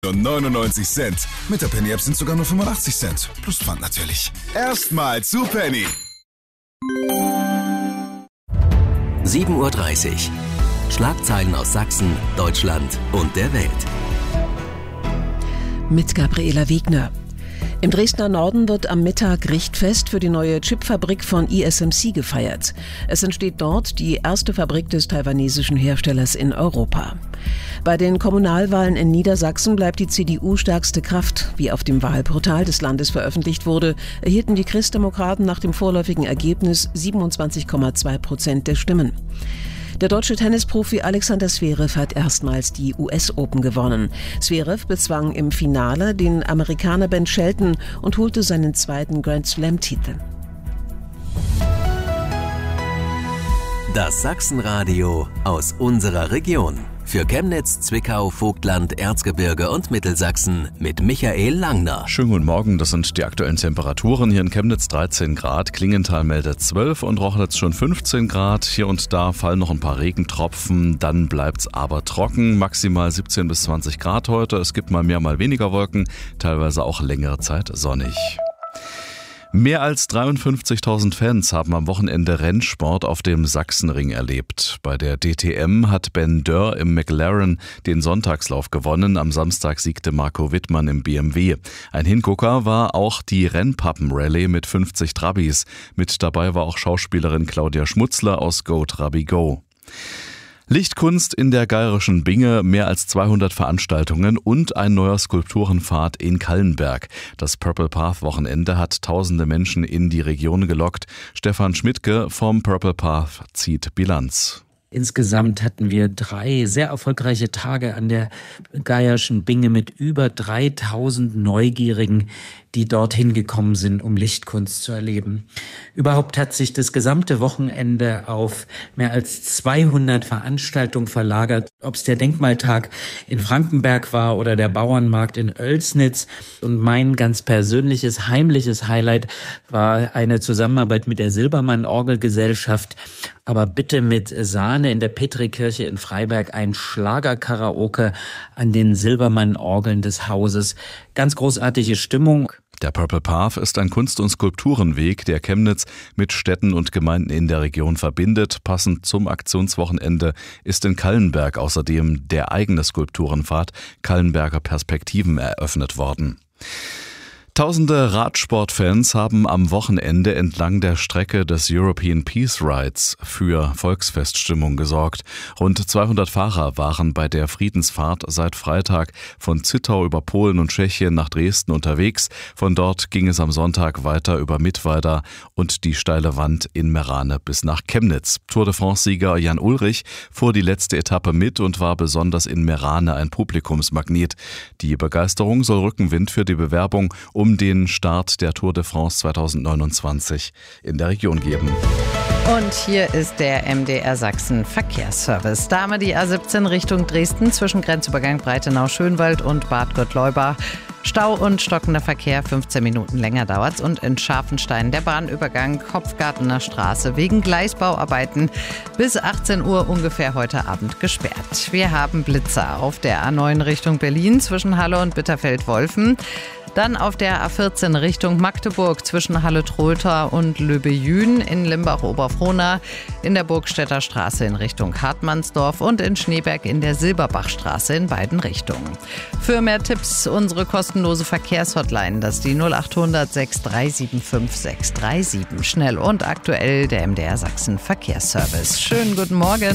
und 99 Cent. Mit der Penny-App sind sogar nur 85 Cent. Plus Pfand natürlich. Erstmal zu Penny. 7:30 Uhr. Schlagzeilen aus Sachsen, Deutschland und der Welt. Mit Gabriela Wegner. Im Dresdner Norden wird am Mittag Richtfest für die neue Chipfabrik von ESMC gefeiert. Es entsteht dort die erste Fabrik des taiwanesischen Herstellers in Europa. Bei den Kommunalwahlen in Niedersachsen bleibt die CDU stärkste Kraft. Wie auf dem Wahlportal des Landes veröffentlicht wurde, erhielten die Christdemokraten nach dem vorläufigen Ergebnis 27,2% der Stimmen. Der deutsche Tennisprofi Alexander Zverev hat erstmals die US Open gewonnen. Zverev bezwang im Finale den Amerikaner Ben Shelton und holte seinen zweiten Grand Slam-Titel. Das Sachsenradio aus unserer Region. Für Chemnitz, Zwickau, Vogtland, Erzgebirge und Mittelsachsen mit Michael Langner. Schönen guten Morgen, das sind die aktuellen Temperaturen. Hier in Chemnitz 13 Grad, Klingenthal meldet 12 und Rochlitz schon 15 Grad. Hier und da fallen noch ein paar Regentropfen, dann bleibt's aber trocken. Maximal 17 bis 20 Grad heute. Es gibt mal mehr, mal weniger Wolken, teilweise auch längere Zeit sonnig. Mehr als 53.000 Fans haben am Wochenende Rennsport auf dem Sachsenring erlebt. Bei der DTM hat Ben Dörr im McLaren den Sonntagslauf gewonnen. Am Samstag siegte Marco Wittmann im BMW. Ein Hingucker war auch die Rennpappen-Rallye mit 50 Trabis. Mit dabei war auch Schauspielerin Claudia Schmutzler aus Go Trabi Go. Lichtkunst in der Geierischen Binge, mehr als 200 Veranstaltungen und ein neuer Skulpturenpfad in Kallenberg. Das Purple Path Wochenende hat tausende Menschen in die Region gelockt. Stefan Schmidtke vom Purple Path zieht Bilanz. Insgesamt hatten wir 3 sehr erfolgreiche Tage an der Geierschen Binge mit über 3000 Neugierigen, die dorthin gekommen sind, um Lichtkunst zu erleben. Überhaupt hat sich das gesamte Wochenende auf mehr als 200 Veranstaltungen verlagert. Ob es der Denkmaltag in Frankenberg war oder der Bauernmarkt in Oelsnitz. Und mein ganz persönliches, heimliches Highlight war eine Zusammenarbeit mit der Silbermann Orgelgesellschaft. Aber bitte mit Sahne in der Petrikirche in Freiberg, ein Schlager-Karaoke an den Silbermann-Orgeln des Hauses. Ganz großartige Stimmung. Der Purple Path ist ein Kunst- und Skulpturenweg, der Chemnitz mit Städten und Gemeinden in der Region verbindet. Passend zum Aktionswochenende ist in Kallenberg außerdem der eigene Skulpturenpfad Kallenberger Perspektiven eröffnet worden. Tausende Radsportfans haben am Wochenende entlang der Strecke des European Peace Rides für Volksfeststimmung gesorgt. Rund 200 Fahrer waren bei der Friedensfahrt seit Freitag von Zittau über Polen und Tschechien nach Dresden unterwegs. Von dort ging es am Sonntag weiter über Mittweida und die steile Wand in Meerane bis nach Chemnitz. Tour de France-Sieger Jan Ullrich fuhr die letzte Etappe mit und war besonders in Meerane ein Publikumsmagnet. Die Begeisterung soll Rückenwind für die Bewerbung um den Start der Tour de France 2029 in der Region geben. Und hier ist der MDR Sachsen Verkehrsservice. Da haben wir die A17 Richtung Dresden zwischen Grenzübergang Breitenau-Schönwald und Bad Gottleuba. Stau und stockender Verkehr, 15 Minuten länger dauert's. Und in Scharfenstein der Bahnübergang Kopfgartener Straße wegen Gleisbauarbeiten bis 18 Uhr ungefähr heute Abend gesperrt. Wir haben Blitzer auf der A9 Richtung Berlin zwischen Halle und Bitterfeld-Wolfen. Dann auf der A14 Richtung Magdeburg zwischen Halle-Trolter und Löbejün, in Limbach-Oberfrohna, in der Burgstädter Straße in Richtung Hartmannsdorf und in Schneeberg in der Silberbachstraße in beiden Richtungen. Für mehr Tipps unsere kostenlose Verkehrshotline, das ist die 0800 6375 637. Schnell und aktuell der MDR Sachsen Verkehrsservice. Schönen guten Morgen.